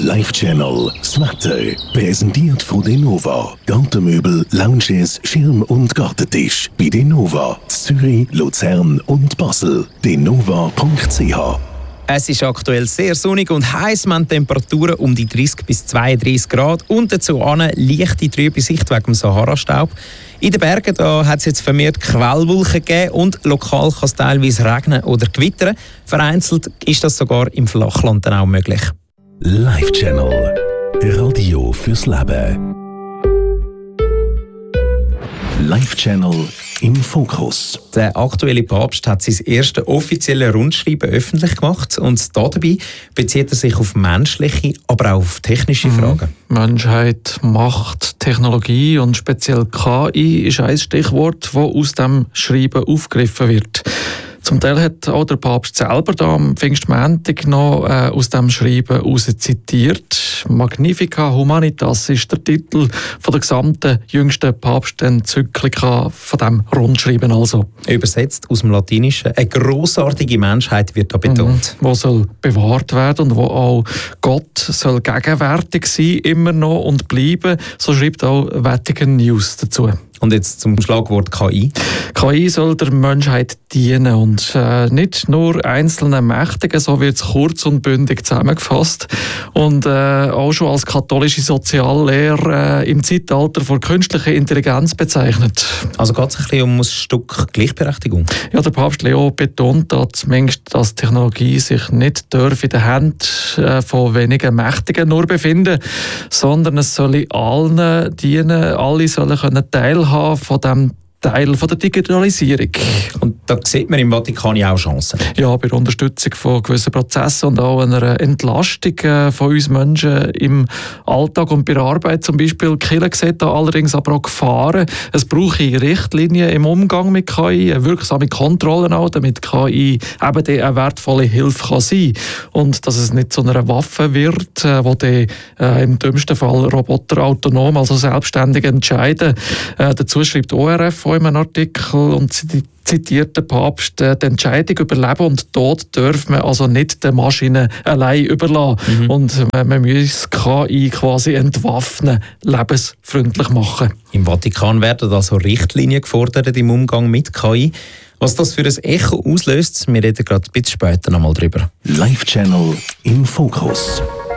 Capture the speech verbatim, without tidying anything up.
Live Channel, das Wetter, präsentiert von Denova. Gartenmöbel, Lounges, Schirm- und Gartentisch. Bei Denova, Zürich, Luzern und Basel. denova punkt c h. Es ist aktuell sehr sonnig und heiß. Wir haben Temperaturen um die dreißig bis zweiunddreißig Grad und dazu an leichte trübe Sicht wegen dem Sahara-Staub. In den Bergen da hat es jetzt vermehrt Quellwolken gegeben und lokal kann es teilweise regnen oder gewittern. Vereinzelt ist das sogar im Flachland dann auch möglich. Live Channel, Radio fürs Leben. Live Channel im Fokus. Der aktuelle Papst hat sein erstes offizielles Rundschreiben öffentlich gemacht und dabei bezieht er sich auf menschliche, aber auch auf technische mhm. Fragen. Menschheit, Macht, Technologie und speziell K I ist ein Stichwort, das aus dem Schreiben aufgegriffen wird. Zum Teil hat auch der Papst selber da am Pfingstmontag noch äh, aus dem Schreiben heraus zitiert. Magnifica Humanitas ist der Titel von der gesamten jüngsten Papstenzyklika von dem Rundschreiben also. Übersetzt aus dem Latinischen, eine grossartige Menschheit wird da betont. Mhm, wo soll bewahrt werden und wo auch Gott soll gegenwärtig sein, immer noch und bleiben. So schreibt auch Vatican News dazu. Und jetzt zum Schlagwort K I. K I soll der Menschheit dienen und äh, nicht nur einzelnen Mächtigen, so wird es kurz und bündig zusammengefasst. Und äh, auch schon als katholische Soziallehre äh, im Zeitalter von künstlicher Intelligenz bezeichnet. Also geht es ein bisschen um ein Stück Gleichberechtigung? Ja, der Papst Leo betont da zumindest, dass Technologie sich nicht darf in den Händen äh, von wenigen Mächtigen nur befinden, sondern es soll allen dienen, alle sollen können teilhaben von dem Teil von der Digitalisierung. Und da sieht man im Vatikan ja auch Chancen. Ja, bei der Unterstützung von gewissen Prozessen und auch einer Entlastung von uns Menschen im Alltag und bei der Arbeit zum Beispiel. Die Kirche sieht da allerdings aber auch Gefahren. Es braucht Richtlinien im Umgang mit K I, eine wirksame Kontrollen auch, damit K I eben eine wertvolle Hilfe kann sein kann. Und dass es nicht zu einer Waffe wird, wo die äh, im dümmsten Fall Roboter autonom, also selbstständig entscheiden. Äh, dazu schreibt O R F in einem Artikel und zitiert der Papst, die Entscheidung über Leben und Tod dürfen wir also nicht den Maschinen allein überlassen. Mhm. Und man muss K I quasi entwaffnen, lebensfreundlich machen. Im Vatikan werden also Richtlinien gefordert im Umgang mit K I. Was das für ein Echo auslöst, wir reden gerade ein bisschen später noch mal drüber. Live Channel im Fokus.